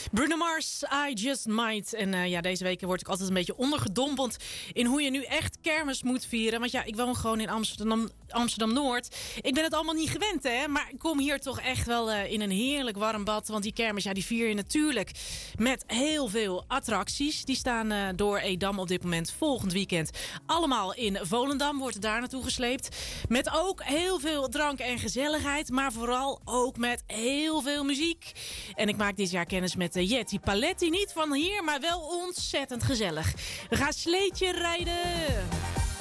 Bruno Mars, I Just Might. En deze weken word ik altijd een beetje ondergedompeld in hoe je nu echt kermis moet vieren. Want ja, ik woon gewoon in Amsterdam-Noord. Ik ben het allemaal niet gewend, hè. Maar ik kom hier toch echt wel in een heerlijk warm bad. Want die kermis, die vier je natuurlijk met heel veel attracties. Die staan door Edam op dit moment volgend weekend. Allemaal in Volendam wordt daar naartoe gesleept. Met ook heel veel drank en gezelligheid. Maar vooral ook met heel veel muziek. En ik maak dit jaar kennis met Jetty Paletti. Niet van hier, maar wel ontzettend gezellig. We gaan sleetje rijden.